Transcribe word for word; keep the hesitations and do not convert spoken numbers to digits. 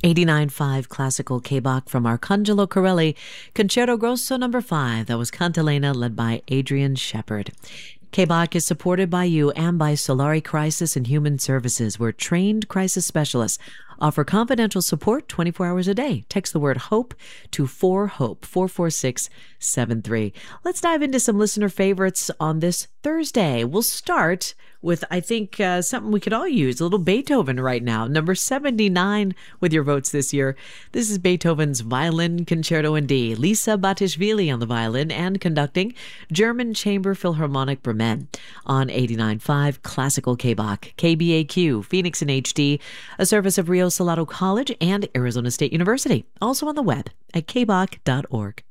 eighty-nine point five Classical K-Bach from Arcangelo Corelli, Concerto Grosso number five. That was Cantilena, led by Adrian Shepard. K-Bach is supported by you and by Solari Crisis and Human Services, where trained crisis specialists offer confidential support twenty-four hours a day. Text the word HOPE to four HOPE, four four six seven three. Let's dive into some listener favorites on this Thursday. We'll start with, I think, uh, something we could all use, a little Beethoven right now. Number seventy-nine with your votes this year. This is Beethoven's Violin Concerto in D. Lisa Batishvili on the violin and conducting, German Chamber Philharmonic Bremen on eighty-nine point five Classical K-Bach. K B A Q, Phoenix in H D, a service of Rio Salado College and Arizona State University. Also on the web at k bach dot org.